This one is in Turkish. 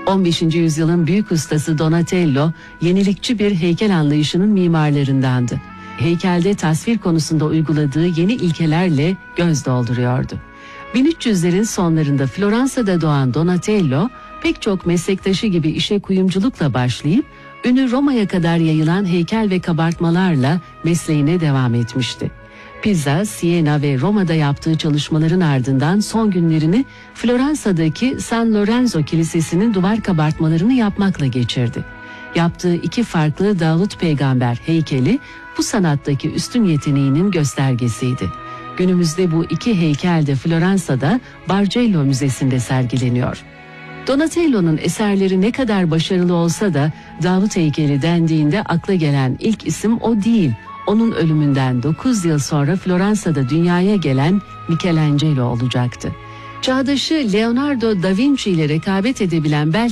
15. yüzyılın büyük ustası Donatello, yenilikçi bir heykel anlayışının mimarlarındandı. Heykelde tasvir konusunda uyguladığı yeni ilkelerle göz dolduruyordu. 1300'lerin sonlarında Floransa'da doğan Donatello, pek çok meslektaşı gibi işe kuyumculukla başlayıp, ünü Roma'ya kadar yayılan heykel ve kabartmalarla mesleğine devam etmişti. Pisa, Siena ve Roma'da yaptığı çalışmaların ardından son günlerini Floransa'daki San Lorenzo Kilisesi'nin duvar kabartmalarını yapmakla geçirdi. Yaptığı 2 farklı Davut Peygamber heykeli bu sanattaki üstün yeteneğinin göstergesiydi. Günümüzde bu 2 heykel de Floransa'da Bargello Müzesi'nde sergileniyor. Donatello'nun eserleri ne kadar başarılı olsa da Davut heykeli dendiğinde akla gelen ilk isim o değil. Onun ölümünden 9 yıl sonra Floransa'da dünyaya gelen Michelangelo olacaktı. Çağdaşı Leonardo da Vinci ile rekabet edebilen belki